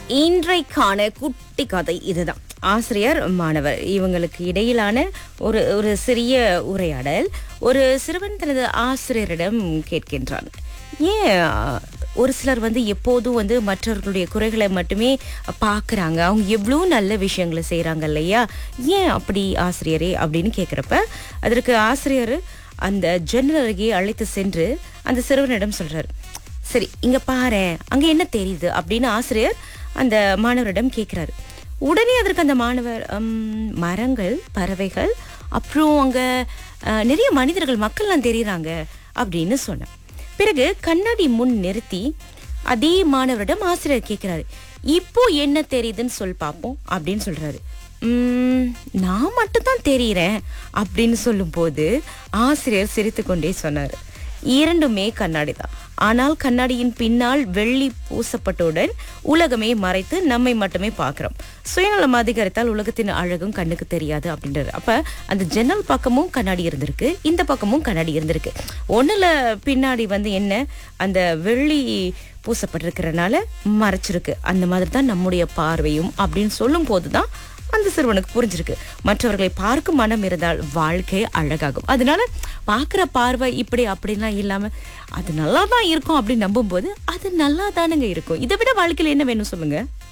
இன்றைக்கான குட்டி கதை இதுதான். ஆசிரியர் மாணவர் இவங்களுக்கு இடையிலான ஒரு ஒரு சிறிய உரையாடல். ஒரு சிறுவன் தனது ஆசிரியரிடம் கேட்கின்றான், ஏன் ஒரு சிலர் எப்போதும் மற்றவர்களுடைய குறைகளை மட்டுமே பார்க்குறாங்க, அவங்க எவ்வளோ நல்ல விஷயங்களை செய்கிறாங்க இல்லையா, ஏன் அப்படி ஆசிரியரே அப்படின்னு கேட்குறப்ப அதற்கு ஆசிரியர் அந்த ஜன்னல் அருகே அழைத்து சென்று அந்த சிறுவனிடம் சொல்றாரு, சரி இங்க பாரு அங்க என்ன தெரியுது அப்படின்னு ஆசிரியர் அந்த மாணவரிடம் கேட்கிறாரு. உடனே அதற்கு அந்த மாணவர், மரங்கள், பறவைகள், அப்புறம் அங்க நிறைய மனிதர்கள், மக்கள்லாம் தெரியுறாங்க அப்படின்னு சொன்னார். பிறகு கண்ணாடி முன் நிறுத்தி அதே மாணவரிடம் ஆசிரியர் கேட்கிறாரு, இப்போ என்ன தெரியுதுன்னு சொல் பார்ப்போம் அப்படின்னு சொல்றாரு. நான் மட்டும்தான் தெரியுறேன் அப்படின்னு சொல்லும் போது ஆசிரியர் சிரித்துக்கொண்டே சொன்னார், இரண்டுமே கண்ணாடி தான், ஆனால் கண்ணாடியின் பின்னால் வெள்ளி பூசப்பட்டவுடன் உலகமே மறைத்து நம்மை மட்டுமே பார்க்கிறோம். சுயநலம் அதிகரித்தால் உலகத்தின் அழகும் கண்ணுக்கு தெரியாது அப்படின்றது. அப்ப அந்த ஜன்னல் பக்கமும் கண்ணாடி இருந்திருக்கு, இந்த பக்கமும் கண்ணாடி இருந்திருக்கு. ஒண்ணுல பின்னாடி என்ன அந்த வெள்ளி பூசப்பட்டிருக்கிறனால மறைச்சிருக்கு, அந்த மாதிரி தான் நம்முடைய பார்வையும் அப்படின்னு சொல்லும் போதுதான் அந்த சிறுவனுக்கு புரிஞ்சிருக்கு, மற்றவர்களை பார்க்கும் மனம் இருந்தால் வாழ்க்கை அழகாகும். அதனால பார்க்குற பார்வை இப்படி அப்படின்லாம் இல்லாம அது நல்லா தான் இருக்கும் அப்படின்னு நம்பும் போது அது நல்லா தானுங்க இருக்கும். இதை விட வாழ்க்கையில என்ன வேணும் சொல்லுங்க.